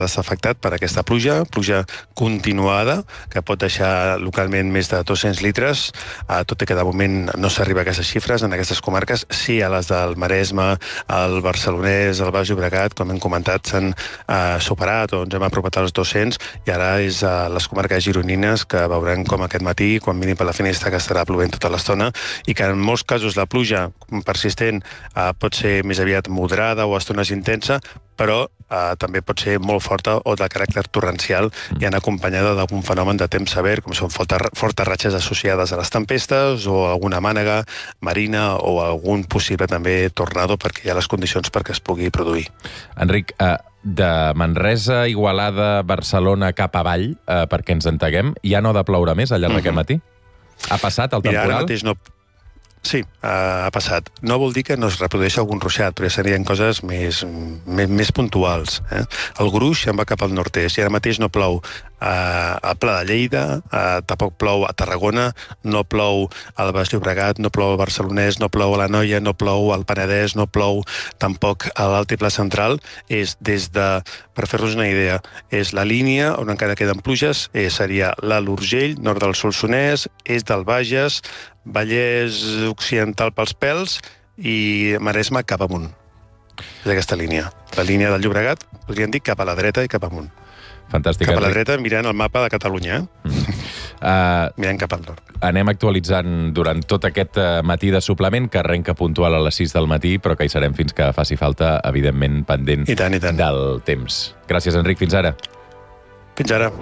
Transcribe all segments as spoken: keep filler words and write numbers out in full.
està afectat per aquesta pluja, pluja continuada, que pot deixar localment més de dos-cents litres, eh, tot i que de moment no s'arriba a aquestes xifres en aquestes comarques, sí a les del Maresme, el Barcelonès, el Baix Llobregat, com hem comentat, s'han eh, superat o ens hem apropat als dos-cents, i ara és a les comarques gironines que veurem com aquest matí, quan mirin per la finestra, que estarà plovent tota l'estona, i que en molts casos la pluja persistent eh, pot ser més aviat moderada o a estones intensa, però eh, també pot ser molt forta o de caràcter torrencial i anar acompanyada d'algun fenomen de temps sever, com són fortes, fortes ratxes associades a les tempestes o alguna mànega marina o algun possible també tornado, perquè hi ha les condicions perquè es pugui produir. Enric, eh, de Manresa, Igualada, Barcelona cap avall, eh, perquè ens entenguem, ja no ha de ploure més al llarg mm-hmm. d'aquest matí? Ha passat el temporal? Mira, ara mateix no... Sí, ha passat. No vol dir que no es reprodueixi algun ruixat, però ja serien coses més, més, més puntuals. Eh? El gruix se'n va cap al nord-est i ara mateix no plou eh, a Pla de Lleida, eh, tampoc plou a Tarragona, no plou al Baix Llobregat, no plou al Barcelonès, no plou a l'Anoia, no plou al Penedès, no plou tampoc a l'Altiplà Central. És des de, per fer-vos una idea, és la línia on encara queden pluges, eh, seria l'Alt Urgell, nord del Solsonès, est del Bages, Vallès Occidental pels pèls i Maresme cap amunt. És aquesta línia. La línia del Llobregat, podríem dir, cap a la dreta i cap amunt. Fantàstic. Cap a la dreta mirant el mapa de Catalunya, eh? Mm. Uh, mirant cap al nord. Anem actualitzant durant tot aquest matí de suplement, que arrenca puntual a les sis del matí, però que hi serem fins que faci falta, evidentment, pendent I tant, i tant. del temps. Gràcies, Enric. Fins ara. Fins ara.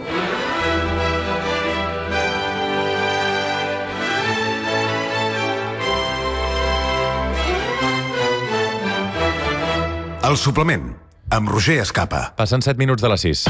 El suplement, amb Roger Escapa. Passen set minuts de les sis.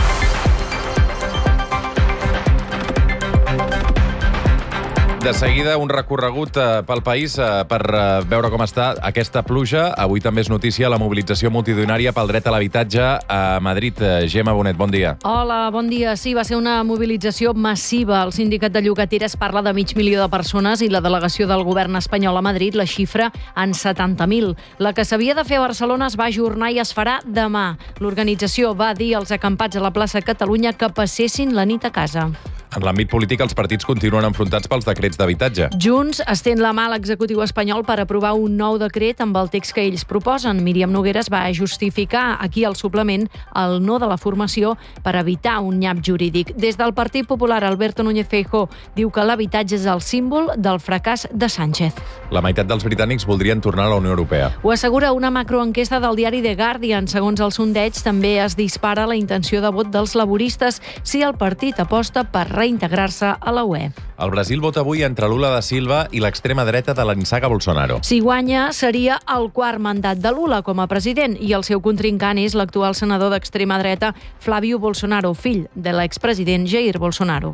De seguida, un recorregut eh, pel país eh, per eh, veure com està aquesta pluja. Avui també és notícia la mobilització multitudinària pel dret a l'habitatge a Madrid. Eh, Gemma Bonet, bon dia. Hola, bon dia. Sí, va ser una mobilització massiva. El sindicat de llogateres parla de mig milió de persones i la delegació del govern espanyol a Madrid la xifra en setanta mil. La que s'havia de fer a Barcelona es va ajornar i es farà demà. L'organització va dir als acampats a la plaça Catalunya que passessin la nit a casa. En l'àmbit polític, els partits continuen enfrontats pels decrets d'habitatge. Junts estén la mà a l'executiu espanyol per aprovar un nou decret amb el text que ells proposen. Míriam Nogueras va justificar aquí al suplement el no de la formació per evitar un nyap jurídic. Des del Partit Popular, Alberto Núñez Feijóo diu que l'habitatge és el símbol del fracàs de Sánchez. La meitat dels britànics voldrien tornar a la Unió Europea. Ho assegura una macroenquesta del diari The Guardian. Segons el sondeig, també es dispara la intenció de vot dels laboristes si el partit aposta per reintegrar-se a la U E. El Brasil vota avui entre Lula da Silva i l'extrema dreta de l'Anissaga Bolsonaro. Si guanya, seria el quart mandat de Lula com a president i el seu contrincant és l'actual senador d'extrema dreta Flávio Bolsonaro, fill de l'expresident Jair Bolsonaro.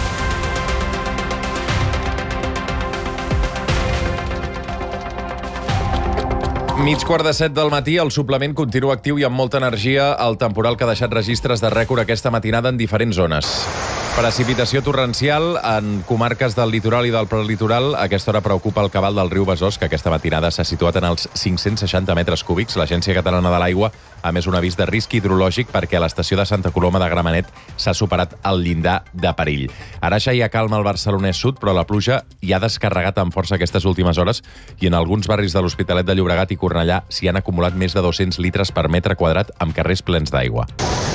Mig quart de set del matí, el suplement continua actiu i amb molta energia el temporal que ha deixat registres de rècord aquesta matinada en diferents zones. Precipitació torrencial en comarques del litoral i del prelitoral. A aquesta hora preocupa el cabal del riu Besòs, que aquesta matinada s'ha situat en els cinc-cents seixanta metres cúbics. L'Agència Catalana de l'Aigua ha emès un avís de risc hidrològic perquè a l'estació de Santa Coloma de Gramenet s'ha superat el llindar de perill. Ara ja hi ha calma al Barcelonès Sud, però la pluja ja ha descarregat amb força aquestes últimes hores i en alguns barris de l'Hospitalet de Llobregat i Cornellà s'hi han acumulat més de dos-cents litres per metre quadrat amb carrers plens d'aigua.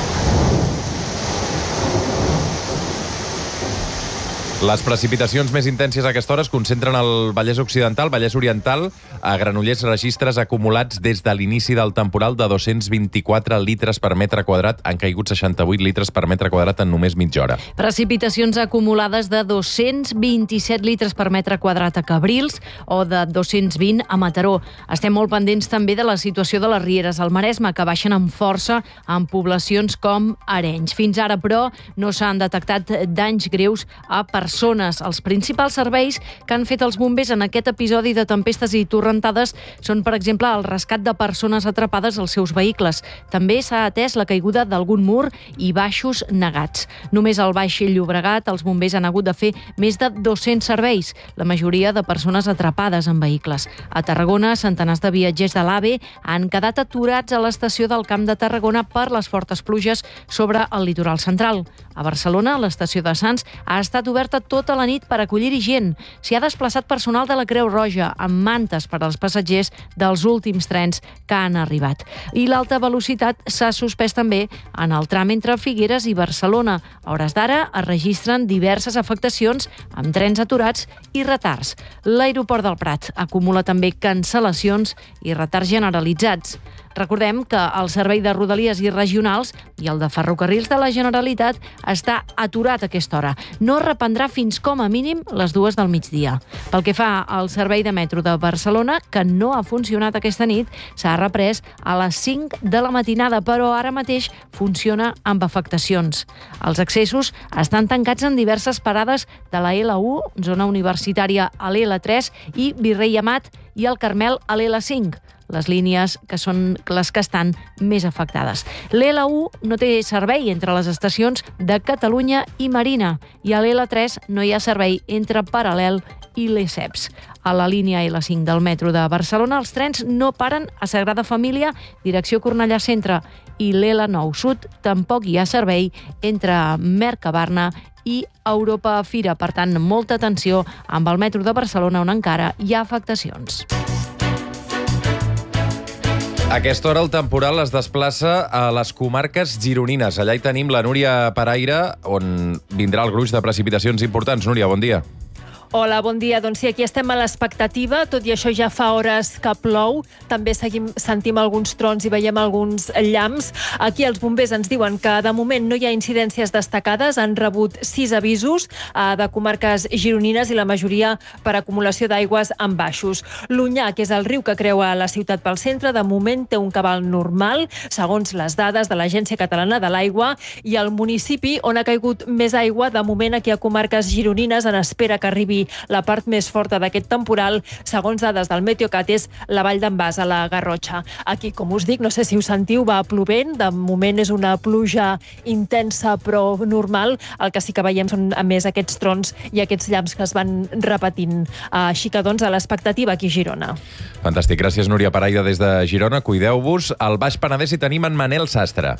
Les precipitacions més intenses a aquesta hora es concentren al Vallès Occidental, Vallès Oriental, a Granollers registres acumulats des de l'inici del temporal de dos-cents vint-i-quatre litres per metre quadrat. Han caigut seixanta-vuit litres per metre quadrat en només mitja hora. Precipitacions acumulades de dos-cents vint-i-set litres per metre quadrat a Cabrils o de dos-cents vint a Mataró. Estem molt pendents també de la situació de les rieres al Maresme, que baixen amb força en poblacions com Arenys. Fins ara, però, no s'han detectat danys greus a persones persones. Els principals serveis que han fet els bombers en aquest episodi de tempestes i torrentades són, per exemple, el rescat de persones atrapades als seus vehicles. També s'ha atès la caiguda d'algun mur i baixos negats. Només al Baix Llobregat els bombers han hagut de fer més de dos-cents serveis, la majoria de persones atrapades en vehicles. A Tarragona, centenars de viatgers de l'AVE han quedat aturats a l'estació del Camp de Tarragona per les fortes pluges sobre el litoral central. A Barcelona, l'estació de Sants ha estat oberta tota la nit per acollir-hi gent. S'hi ha desplaçat personal de la Creu Roja amb mantes per als passatgers dels últims trens que han arribat. I l'alta velocitat s'ha suspès també en el tram entre Figueres i Barcelona. A hores d'ara es registren diverses afectacions amb trens aturats i retards. L'aeroport del Prat acumula també cancel·lacions i retards generalitzats. Recordem que el servei de Rodalies i regionals i el de ferrocarrils de la Generalitat està aturat a aquesta hora. No reprendrà fins com a mínim les dues del migdia. Pel que fa al servei de metro de Barcelona, que no ha funcionat aquesta nit, s'ha reprès a les cinc de la matinada, però ara mateix funciona amb afectacions. Els accessos estan tancats en diverses parades de la L u, zona universitària a l'L tres i Virrei Amat i el Carmel a l'L cinc. Les línies que són les que estan més afectades. L'L u no té servei entre les estacions de Catalunya i Marina i a l'L tres no hi ha servei entre Paral·lel i Lesseps. A la línia L cinc del metro de Barcelona els trens no paren a Sagrada Família, direcció Cornellà Centre, i l'L nou Sud tampoc hi ha servei entre Mercabarna i Europa Fira. Per tant, molta atenció amb el metro de Barcelona on encara hi ha afectacions. A aquesta hora el temporal es desplaça a les comarques gironines. Allà hi tenim la Núria Paraire, on vindrà el gruix de precipitacions importants. Núria, bon dia. Hola, bon dia. Doncs sí, aquí estem a l'expectativa. Tot i això ja fa hores que plou. També seguim, sentim alguns trons i veiem alguns llamps. Aquí els bombers ens diuen que de moment no hi ha incidències destacades. Han rebut sis avisos eh, de comarques gironines i la majoria per acumulació d'aigües en baixos. L'Onyar, que és el riu que creua la ciutat pel centre, de moment té un cabal normal, segons les dades de l'Agència Catalana de l'Aigua, i el municipi on ha caigut més aigua, de moment aquí a comarques gironines, en espera que arribi la part més forta d'aquest temporal, segons dades del Meteocat, és la Vall d'en Bas, a la Garrotxa. Aquí, com us dic, no sé si ho sentiu, va plovent, de moment és una pluja intensa però normal. El que sí que veiem són, a més, aquests trons i aquests llamps que es van repetint. Així que, doncs, a l'expectativa aquí a Girona. Fantàstic, gràcies Núria Paraire des de Girona. Cuideu-vos. Al Baix Penedès hi tenim en Manel Sastre.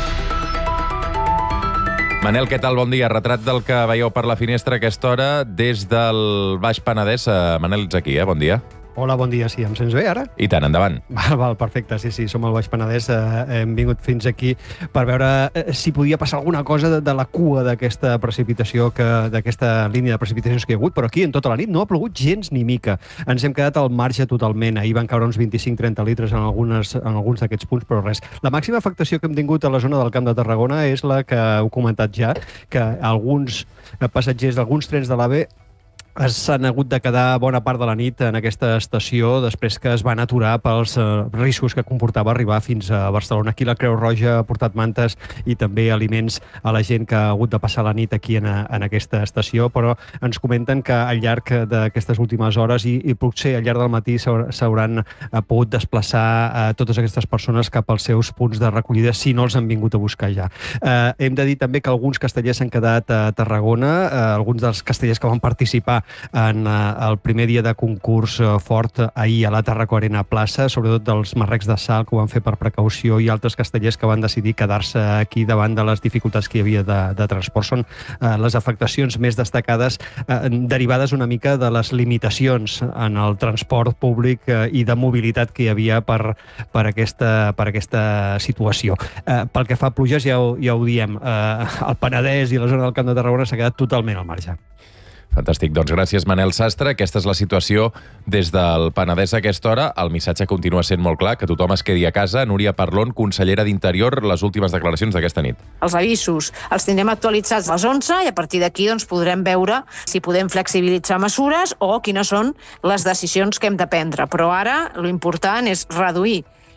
Manel, què tal? Bon dia. Retrat del que veieu per la finestra a aquesta hora des del Baix Penedès. Manel, ets aquí, eh? Bon dia. Hola, bon dia. Sí, em sents bé ara? I tant, endavant. Val, val, perfecte. Sí, sí, som al Baix Penedès. Eh, hem vingut fins aquí per veure eh, si podia passar alguna cosa de, de la cua d'aquesta precipitació, que d'aquesta línia de precipitacions que hi ha hagut, però aquí en tota la nit no ha plogut gens ni mica. Ens hem quedat al marge totalment. Ahir van caure uns vint-i-cinc trenta litres en, algunes, en alguns d'aquests punts, però res. La màxima afectació que hem tingut a la zona del Camp de Tarragona és la que heu comentat ja, que alguns passatgers d'alguns trens de l'AVE s'han hagut de quedar bona part de la nit en aquesta estació després que es van aturar pels eh, riscos que comportava arribar fins a Barcelona. Aquí la Creu Roja ha portat mantes i també aliments a la gent que ha hagut de passar la nit aquí en, en aquesta estació, però ens comenten que al llarg d'aquestes últimes hores i, i potser al llarg del matí s'hauran eh, pogut desplaçar eh, totes aquestes persones cap als seus punts de recollida si no els han vingut a buscar ja. Eh, hem de dir també que alguns castellers s'han quedat a Tarragona, eh, alguns dels castellers que van participar en eh, el primer dia de concurs eh, fort ahir a la Tarraco Arena Plaça, sobretot dels marrecs de sal que ho van fer per precaució i altres castellers que van decidir quedar-se aquí davant de les dificultats que hi havia de, de transport. Són eh, les afectacions més destacades eh, derivades una mica de les limitacions en el transport públic eh, i de mobilitat que hi havia per, per, aquesta, per aquesta situació. Eh, pel que fa a pluges, ja ho, ja ho diem, eh, el Penedès i la zona del Camp de Tarragona s'ha quedat totalment al marge. Fantàstic. Doncs gràcies, Manel Sastre. Aquesta és la situació des del Penedès a aquesta hora. El missatge continua sent molt clar, que tothom es quedi a casa. Núria Parlon, consellera d'Interior, les últimes declaracions d'aquesta nit. Els avisos els tindrem actualitzats a les onze i a partir d'aquí doncs, podrem veure si podem flexibilitzar mesures o quines són les decisions que hem de prendre. Però ara l'important és reduir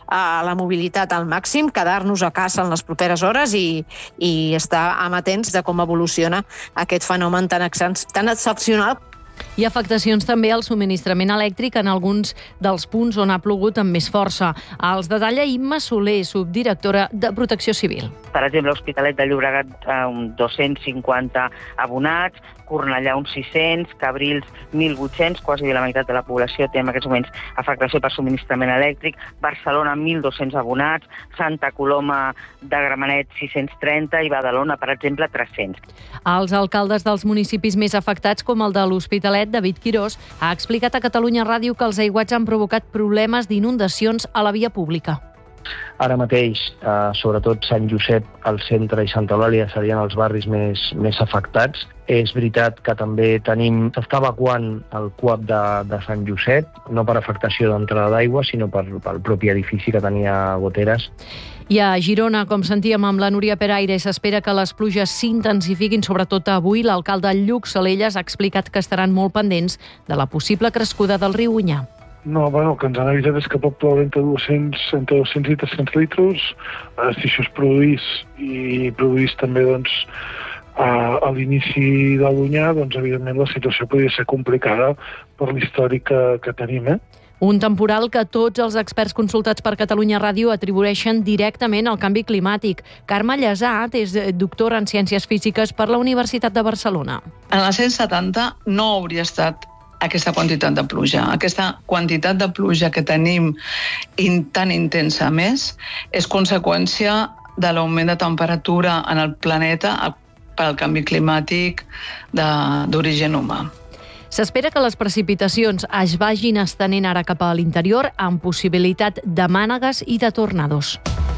a la mobilitat al màxim, quedar-nos a casa en les properes hores i, i estar amatents de com evoluciona aquest fenomen tan, tan excepcional. Hi ha afectacions també al subministrament elèctric en alguns dels punts on ha plogut amb més força. Els detalla Imma Soler, subdirectora de Protecció Civil. Per exemple, l'Hospitalet de Llobregat, uns dos-cents cinquanta abonats, Cornellà uns sis-cents, Cabrils mil vuit-cents, quasi la meitat de la població té en aquests moments afectació per subministrament elèctric, Barcelona mil dos-cents abonats, Santa Coloma de Gramenet sis-cents trenta i Badalona, per exemple, tres-cents. Els alcaldes dels municipis més afectats, com el de l'Hospitalet, David Quirós, ha explicat a Catalunya Ràdio que els aiguats han provocat problemes d'inundacions a la via pública. Ara mateix, eh, sobretot Sant Josep, el centre i Santa Eulàlia serien els barris més, més afectats. És veritat que també tenim... S'està evacuant el C U A P de, de Sant Josep, no per afectació d'entrada d'aigua, sinó per, pel propi edifici que tenia goteres. I a Girona, com sentíem amb la Núria Peraire, s'espera que les pluges s'intensifiquin, sobretot avui. L'alcalde Lluc Salelles ha explicat que estaran molt pendents de la possible crescuda del riu Onyar. No, bueno, el que ens han avisat és que pot ploure entre dos-cents, entre dos-cents i tres-cents litres. Eh, si això es produís i produís també doncs, a, a l'inici de l'Onyar, doncs evidentment la situació podria ser complicada per l'històric que, que tenim, eh? Un temporal que tots els experts consultats per Catalunya Ràdio atribueixen directament al canvi climàtic. Carme Llesat és doctora en Ciències Físiques per la Universitat de Barcelona. En la cent setanta no hauria estat aquesta quantitat de pluja. Aquesta quantitat de pluja que tenim in, tan intensa més és conseqüència de l'augment de temperatura en el planeta pel canvi climàtic d'origen humà. S'espera que les precipitacions es vagin estenent ara cap a l'interior amb possibilitat de mànegues i de tornados.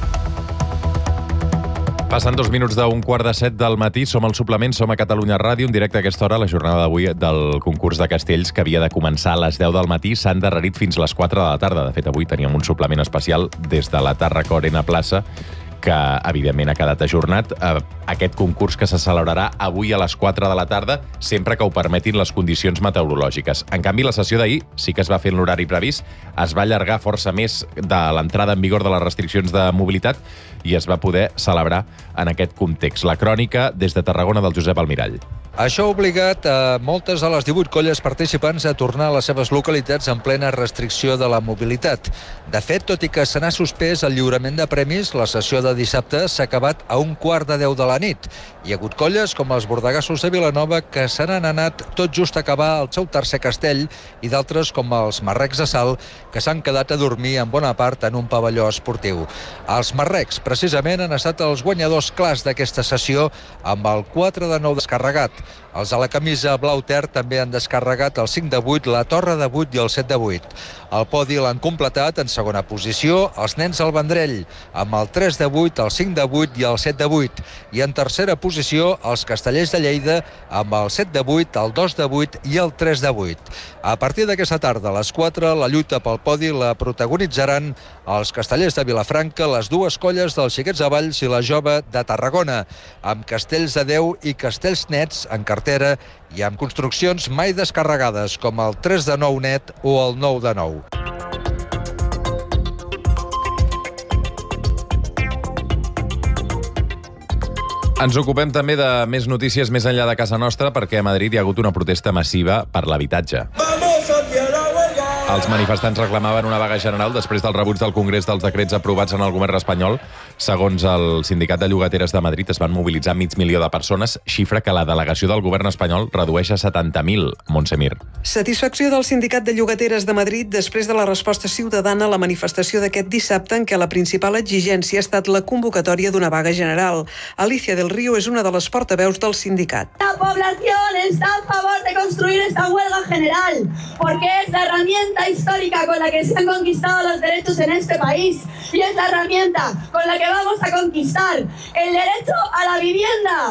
Passen dos minuts d'un quart de set del matí. Som al suplement, som a Catalunya Ràdio. En directe a aquesta hora, la jornada d'avui del concurs de castells, que havia de començar a les deu del matí, s'ha endarrerit fins les quatre de la tarda. De fet, avui teníem un suplement especial des de la Tàrraco Arena Plaça, que evidentment ha quedat ajornat. Aquest concurs que se celebrarà avui a les quatre de la tarda, sempre que ho permetin les condicions meteorològiques. En canvi, la sessió d'ahir sí que es va fer en l'horari previst, es va allargar força més de l'entrada en vigor de les restriccions de mobilitat i es va poder celebrar en aquest context. La crònica des de Tarragona del Josep Almirall. Això ha obligat a moltes de les divuit colles participants a tornar a les seves localitats en plena restricció de la mobilitat. De fet, tot i que se n'ha suspès el lliurament de premis, la sessió de dissabte s'ha acabat a un quart de deu de la nit. Hi ha hagut colles com els bordegassos de Vilanova que se n'han anat tot just a acabar el seu tercer castell i d'altres com els marrecs de Salt que s'han quedat a dormir en bona part en un pavelló esportiu. Els marrecs, precisament, han estat els guanyadors clars d'aquesta sessió amb el quatre de nou descarregat. Els de la camisa blau ter també han descarregat el cinc de vuit, la torre de vuit i el set de vuit. El podi l'han completat en segona posició els nens al Vendrell, amb el tres de vuit, el cinc de vuit i el set de vuit. I en tercera posició els castellers de Lleida, amb el set de vuit, el dos de vuit i el tres de vuit. A partir d'aquesta tarda, a les quatre, la lluita pel podi la protagonitzaran els castellers de Vilafranca, les dues colles dels Xiquets de Valls i la Jove de Tarragona, amb castells de deu i castells nets en cartera i amb construccions mai descarregades com el tres de nou net o el nou de nou. Ens ocupem també de més notícies més enllà de casa nostra, perquè a Madrid hi ha hagut una protesta massiva per l'habitatge. Els manifestants reclamaven una vaga general després del rebuig del Congrés dels decrets aprovats en el govern espanyol. Segons el Sindicat de Llogateres de Madrid, es van mobilitzar mig milió de persones, xifra que la delegació del govern espanyol redueix a setanta mil. Montse Mir. Satisfacció del Sindicat de Llogateres de Madrid després de la resposta ciutadana a la manifestació d'aquest dissabte, en què la principal exigència ha estat la convocatòria d'una vaga general. Alicia del Río és una de les portaveus del sindicat. La población está a favor de construir esta huelga general, porque es la herramienta histórica con la que se han conquistado los derechos en este país y es la herramienta con la que vamos a conquistar el derecho a la vivienda.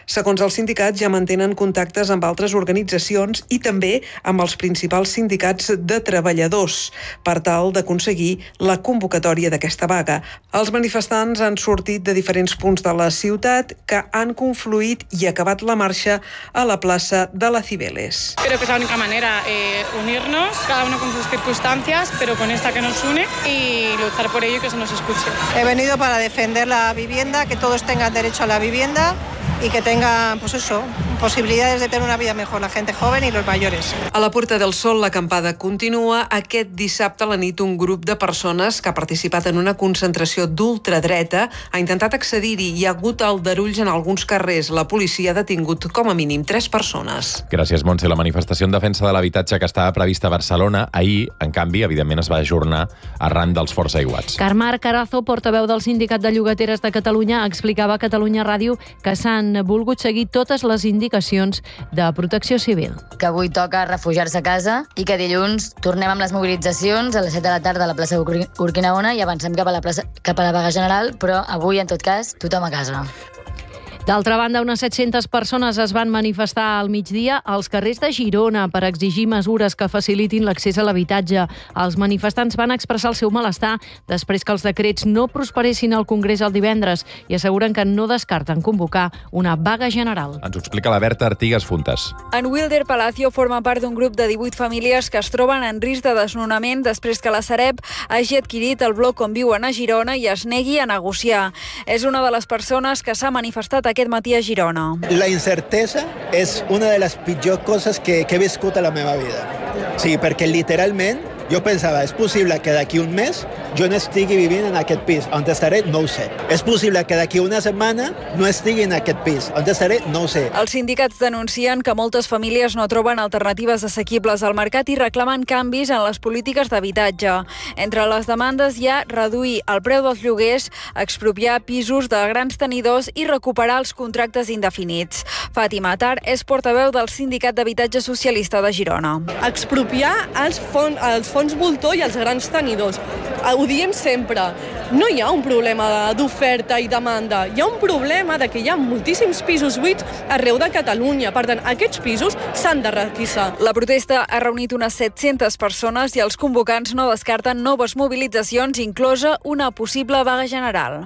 Segons el sindicat, ja mantenen contactes amb altres organitzacions i també amb els principals sindicats de treballadors per tal d'aconseguir la convocatòria d'aquesta vaga. Els manifestants han sortit de diferents punts de la ciutat que han confluït i acabat la marxa a la plaça de la Cibeles. Creo que es la única manera, eh, unirnos, cada uno con sus circunstancias, pero con esta que nos une y luchar por ello y que se nos escuche. He venido para defender la vivienda, que todos tengan derecho a la vivienda y que tengan, pues eso, posibilidades de tener una vida mejor, la gente joven y los mayores. A la Puerta del Sol l'acampada continua. Aquest dissabte a la nit un grup de persones que ha participat en una concentració d'ultradreta ha intentat accedir-hi. Hi ha hagut aldarulls en alguns carrers. La policia ha detingut com a mínim tres persones. Gràcies, Montse. La manifestació en defensa de l'habitatge que estava prevista a Barcelona ahir, en canvi, evidentment es va ajornar arran dels forts aiguats. Carmar Carazo, portaveu del Sindicat de Llogateres de Catalunya, explicava a Catalunya Ràdio que s'han volgut seguir totes les indicacions de Protecció Civil. Que avui toca refugiar-se a casa i que dilluns tornem amb les mobilitzacions a les set de la tarda a la plaça Urquinaona i avancem cap a la, plaça, cap a la vaga general, però avui, en tot cas, tothom a casa. D'altra banda, unes set-centes persones es van manifestar al migdia als carrers de Girona per exigir mesures que facilitin l'accés a l'habitatge. Els manifestants van expressar el seu malestar després que els decrets no prosperessin al Congrés el divendres i asseguren que no descarten convocar una vaga general. Ens ho explica la Berta Artigas Funtes. En Wilder Palacio forma part d'un grup de divuit famílies que es troben en risc de desnonament després que la Sareb hagi adquirit el bloc on viuen a Girona i es negui a negociar. És una de les persones que s'ha manifestat aquest matí a Girona. La incertesa és una de les pitjors coses que, que he viscut a la meva vida. Sí, perquè literalment jo pensava, és possible que d'aquí un mes jo no estigui vivint en aquest pis. On estaré? No ho sé. És possible que d'aquí una setmana no estigui en aquest pis. On estaré? No ho sé. Els sindicats denuncien que moltes famílies no troben alternatives assequibles al mercat i reclamen canvis en les polítiques d'habitatge. Entre les demandes hi ha reduir el preu dels lloguers, expropiar pisos de grans tenidors i recuperar els contractes indefinits. Fàtima Atar és portaveu del Sindicat d'Habitatge Socialista de Girona. Expropiar els fons, els fons voltor i els grans tenidors. Ho diem sempre, no hi ha un problema d'oferta i demanda, hi ha un problema de que hi ha moltíssims pisos buits arreu de Catalunya. Per tant, aquests pisos s'han de requisar. La protesta ha reunit unes set-centes persones i els convocants no descarten noves mobilitzacions, inclosa una possible vaga general.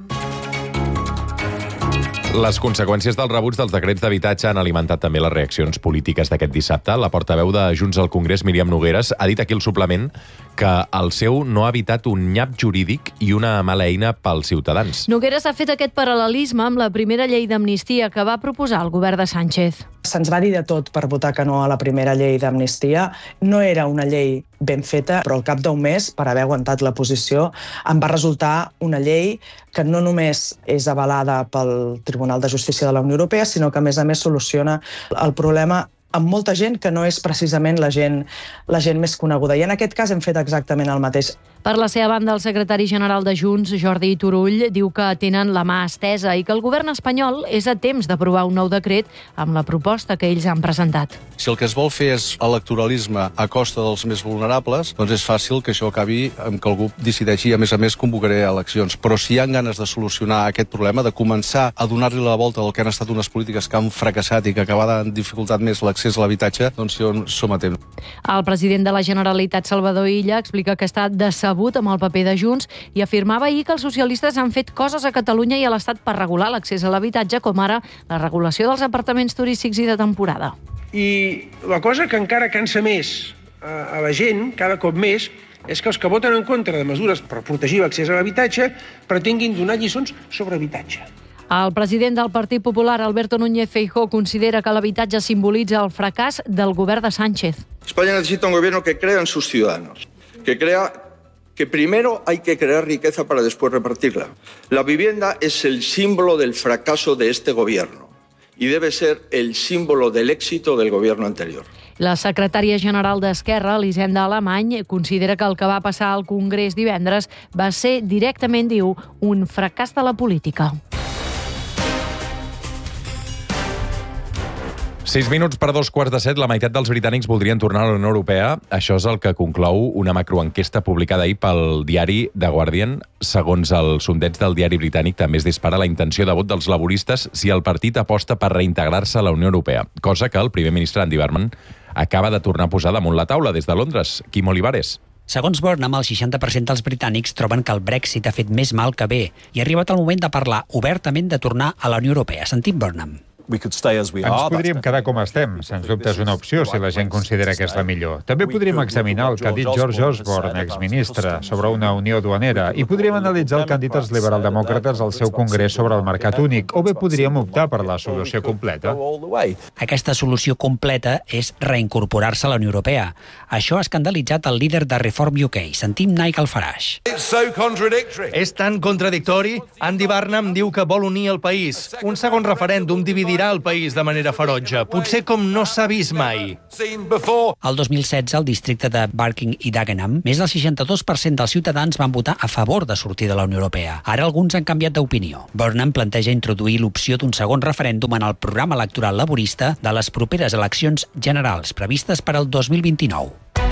Les conseqüències dels rebuts dels decrets d'habitatge han alimentat també les reaccions polítiques d'aquest dissabte. La portaveu de Junts al Congrés, Míriam Nogueras, ha dit aquí al suplement que el seu no ha evitat un nyap jurídic i una mala eina pels ciutadans. Nogueras ha fet aquest paral·lelisme amb la primera llei d'amnistia que va proposar el govern de Sánchez. Se'ns va dir de tot per votar que no a la primera llei d'amnistia. No era una llei ben feta, però al cap d'un mes, per haver aguantat la posició, em va resultar una llei que no només és avalada pel Tribunal de Justícia de la Unió Europea, sinó que, a més a més, soluciona el problema amb molta gent que no és precisament la gent, la gent més coneguda. I en aquest cas hem fet exactament el mateix. Per la seva banda, el secretari general de Junts, Jordi Turull, diu que tenen la mà estesa i que el govern espanyol és a temps d'aprovar un nou decret amb la proposta que ells han presentat. Si el que es vol fer és electoralisme a costa dels més vulnerables, doncs és fàcil que això acabi amb que algú decideixi, a més a més convocaré eleccions. Però si hi ha ganes de solucionar aquest problema, de començar a donar-li la volta del que han estat unes polítiques que han fracassat i que acabaran dificultat més l'accés a l'habitatge, doncs jo som a temps. El president de la Generalitat, Salvador Illa, explica que està decebut amb el paper de Junts i afirmava ahir que els socialistes han fet coses a Catalunya i a l'Estat per regular l'accés a l'habitatge, com ara la regulació dels apartaments turístics i de temporada. I la cosa que encara cansa més a la gent, cada cop més, és que els que voten en contra de mesures per protegir l'accés a l'habitatge pretenguin donar lliçons sobre habitatge. El president del Partit Popular, Alberto Núñez Feijóo, considera que l'habitatge simbolitza el fracàs del govern de Sánchez. España necesita un gobierno que crea en sus ciudadanos, que crea que primero hay que crear riqueza para después repartirla. La vivienda es el símbolo del fracaso de este gobierno y debe ser el símbolo del éxito del gobierno anterior. La secretària general d'Esquerra, Elisenda Alemany, considera que el que va passar al Congrés divendres va ser directament, diu, un fracàs de la política. Sis minuts per dos quarts de set, la meitat dels britànics voldrien tornar a la Unió Europea. Això és el que conclou una macroenquesta publicada ahir pel diari The Guardian. Segons el sondeig del diari britànic, també es dispara la intenció de vot dels laboristes si el partit aposta per reintegrar-se a la Unió Europea, cosa que el primer ministre Andy Burnham acaba de tornar a posar damunt la taula des de Londres. Quim Olivares. Segons Burnham, el seixanta per cent dels britànics troben que el Brexit ha fet més mal que bé i ha arribat el moment de parlar obertament de tornar a la Unió Europea. Sentim Burnham. Ens podríem quedar com estem. Sens dubte és una opció si la gent considera que és la millor. També podríem examinar el que ha dit George Osborne, exministre, sobre una unió duanera, i podríem analitzar el que han dit els liberaldemòcrates al seu congrés sobre el mercat únic, o bé podríem optar per la solució completa. Aquesta solució completa és reincorporar-se a la Unió Europea. Això ha escandalitzat el líder de Reform U K. Sentim Nigel Farage. És tan contradictori. Andy Burnham diu que vol unir el país. Un segon referèndum dividirà el país de manera ferotge, potser com no s'ha vist mai. El dos mil setze, al districte de Barking i Dagenham, més del seixanta-dos per cent dels ciutadans van votar a favor de sortir de la Unió Europea. Ara alguns han canviat d'opinió. Burnham planteja introduir l'opció d'un segon referèndum en el programa electoral laborista de les properes eleccions generals previstes per al dos mil vint-i-nou.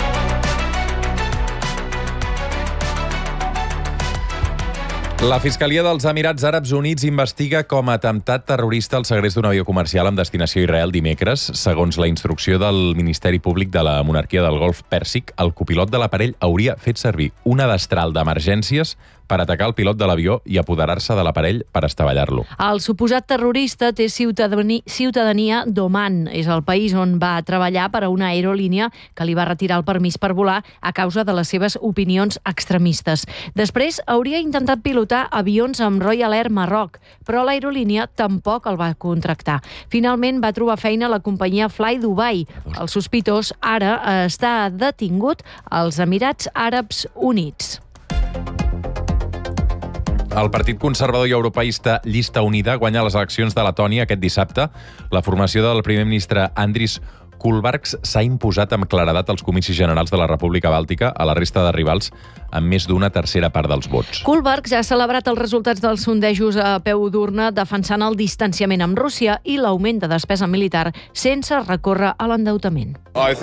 La Fiscalia dels Emirats Àrabs Units investiga com a atemptat terrorista el segrest d'un avió comercial amb destinació a Israel dimecres. Segons la instrucció del Ministeri Públic de la Monarquia del Golf Pèrsic, el copilot de l'aparell hauria fet servir una destral d'emergències per atacar el pilot de l'avió i apoderar-se de l'aparell per estavellar-lo. El suposat terrorista té ciutadania, ciutadania d'Oman. És el país on va treballar per a una aerolínia que li va retirar el permís per volar a causa de les seves opinions extremistes. Després hauria intentat pilotar avions amb Royal Air Maroc, però l'aerolínia tampoc el va contractar. Finalment va trobar feina a la companyia Fly Dubai. El sospitós ara està detingut als Emirats Àrabs Units. El Partit Conservador i Europeista Llista Unida guanya les eleccions de Letònia aquest dissabte. La formació del primer ministre Andris Kulbarks s'ha imposat amb claredat als comicis generals de la República Bàltica a la resta de rivals amb més d'una tercera part dels vots. Kulbarks ha celebrat els resultats dels sondejos a peu d'urna defensant el distanciament amb Rússia i l'augment de despesa militar sense recórrer a l'endeutament.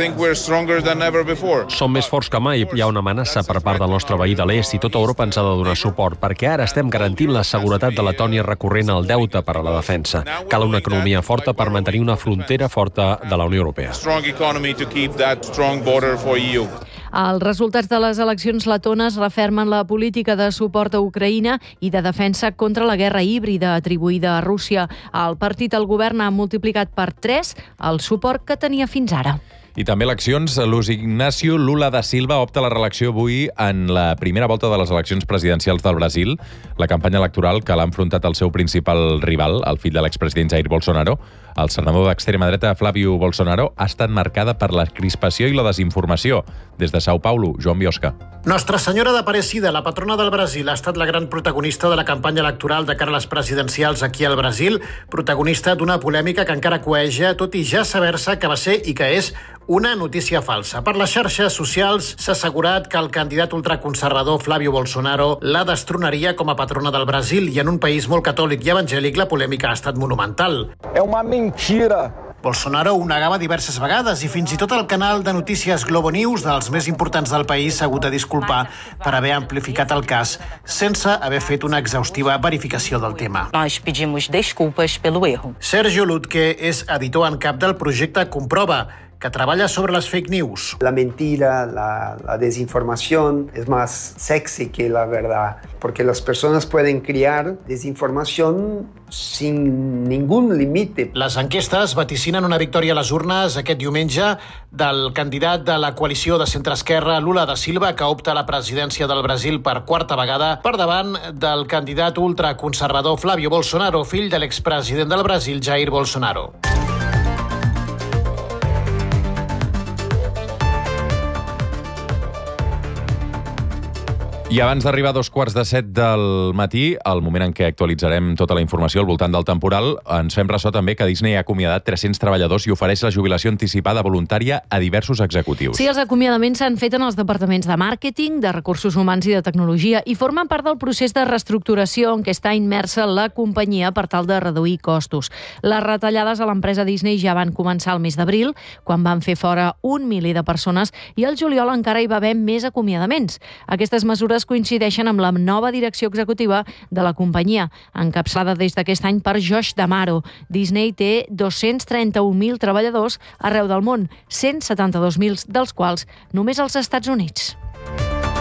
Som més forts que mai. Hi ha una amenaça per part del nostre veí de l'est i tota Europa ens ha de donar suport perquè ara estem garantint la seguretat de Letònia recorrent al deute per a la defensa. Cal una economia forta per mantenir una frontera forta de la Unió Europea. Els resultats de les eleccions letones refermen la política de suport a Ucraïna i de defensa contra la guerra híbrida atribuïda a Rússia. El partit al govern ha multiplicat per tres el suport que tenia fins ara. I també eleccions. Luis Ignacio Lula da Silva opta a la reelecció avui en la primera volta de les eleccions presidencials del Brasil. La campanya electoral que l'ha enfrontat el seu principal rival, el fill de l'expresident Jair Bolsonaro, el senador d'extrema dreta Flávio Bolsonaro, ha estat marcada per la crispació i la desinformació. Des de São Paulo, Joan Biosca. Nostra Senyora d'Aparecida, la patrona del Brasil, ha estat la gran protagonista de la campanya electoral de cara a les presidencials aquí al Brasil, protagonista d'una polèmica que encara cueja, tot i ja saber-se que va ser i que és una notícia falsa. Per les xarxes socials s'ha assegurat que el candidat ultraconservador Flávio Bolsonaro la destronaria com a patrona del Brasil i en un país molt catòlic i evangèlic la polèmica ha estat monumental. És una mentira. Bolsonaro ho negava diverses vegades i fins i tot el canal de notícies Globo News, dels més importants del país, s'ha hagut de disculpar per haver amplificat el cas sense haver fet una exhaustiva verificació del tema. Nós pedimos desculpas pelo erro. Sergio Lutke és editor en cap del projecte Comprova, que treballa sobre les fake news. La mentira, la, la desinformación es más sexy que la verdad, porque las personas pueden crear desinformación sin ningún límite. Les enquestes vaticinen una victòria a les urnes aquest diumenge del candidat de la coalició de centre-esquerra Lula da Silva, que opta a la presidència del Brasil per quarta vegada, per davant del candidat ultraconservador Flávio Bolsonaro, fill de l'expresident del Brasil, Jair Bolsonaro. I abans d'arribar a dos quarts de set del matí, al moment en què actualitzarem tota la informació al voltant del temporal, ens fem ressò també que Disney ha acomiadat tres-cents treballadors i ofereix la jubilació anticipada voluntària a diversos executius. Sí, els acomiadaments s'han fet en els departaments de màrqueting, de recursos humans i de tecnologia i formen part del procés de reestructuració en què està immersa la companyia per tal de reduir costos. Les retallades a l'empresa Disney ja van començar el mes d'abril, quan van fer fora un miler de persones, i al juliol encara hi va haver més acomiadaments. Aquestes mesures coincideixen amb la nova direcció executiva de la companyia, encapçalada des d'aquest any per Josh D'Amaro. Disney té dos-cents trenta-un mil treballadors arreu del món, cent setanta-dos mil dels quals només als Estats Units.